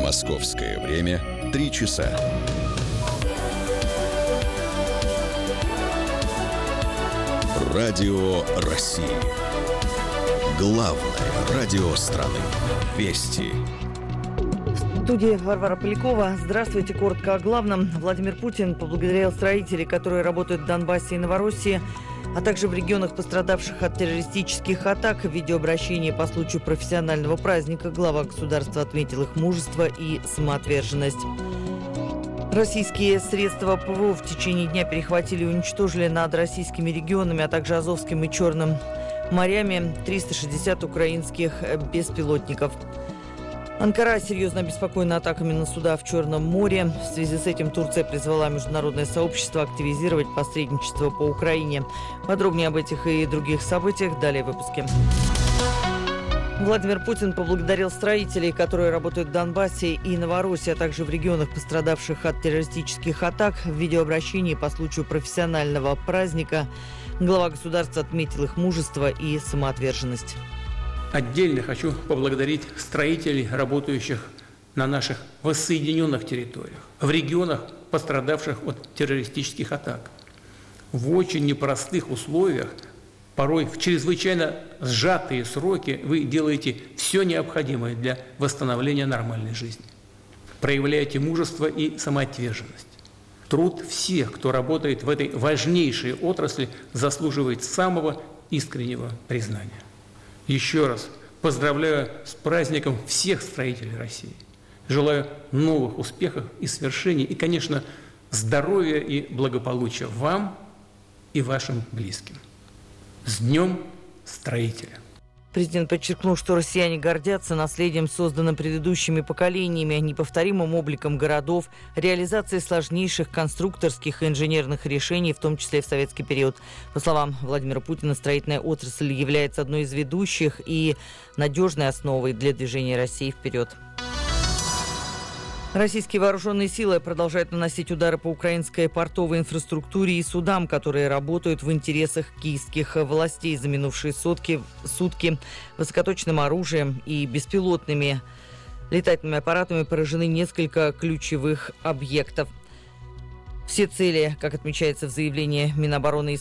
Московское время 3 часа. Радио России. Главное радио страны. Вести. В студии Варвара Полякова. Здравствуйте. Коротко о главном. Владимир Путин поблагодарил строителей, которые работают в Донбассе и Новороссии, а также в регионах, пострадавших от террористических атак. В видеообращении по случаю профессионального праздника глава государства отметил их мужество и самоотверженность. Российские средства ПВО в течение дня перехватили и уничтожили над российскими регионами, а также Азовским и Черным морями 360 украинских беспилотников. Анкара серьезно обеспокоена атаками на суда в Черном море. В связи с этим Турция призвала международное сообщество активизировать посредничество по Украине. Подробнее об этих и других событиях далее в выпуске. Владимир Путин поблагодарил строителей, которые работают в Донбассе и Новороссии, а также в регионах, пострадавших от террористических атак. В видеообращении по случаю профессионального праздника глава государства отметил их мужество и самоотверженность. Отдельно хочу поблагодарить строителей, работающих на наших воссоединенных территориях, в регионах, пострадавших от террористических атак. В очень непростых условиях, порой в чрезвычайно сжатые сроки, вы делаете все необходимое для восстановления нормальной жизни. Проявляете мужество и самоотверженность. Труд всех, кто работает в этой важнейшей отрасли, заслуживает самого искреннего признания. Еще раз поздравляю с праздником всех строителей России. Желаю новых успехов и свершений, и, конечно, здоровья и благополучия вам и вашим близким. С Днем Строителя! Президент подчеркнул, что россияне гордятся наследием, созданным предыдущими поколениями, неповторимым обликом городов, реализацией сложнейших конструкторских и инженерных решений, в том числе и в советский период. По словам Владимира Путина, строительная отрасль является одной из ведущих и надежной основой для движения России вперед. Российские вооруженные силы продолжают наносить удары по украинской портовой инфраструктуре и судам, которые работают в интересах киевских властей. За минувшие сутки высокоточным оружием и беспилотными летательными аппаратами поражены несколько ключевых объектов. Все цели, как отмечается в заявлении Минобороны